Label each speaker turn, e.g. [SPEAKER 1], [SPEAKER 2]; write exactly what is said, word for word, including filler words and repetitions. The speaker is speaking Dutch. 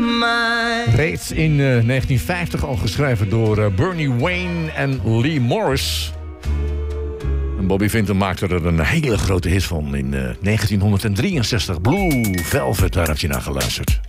[SPEAKER 1] Reeds in uh, negentien vijftig al geschreven door uh, Bernie Wayne en Lee Morris. En Bobby Vinton maakte er een hele grote hit van in uh, negentien drieënzestig. Blue Velvet, daar heb je naar geluisterd.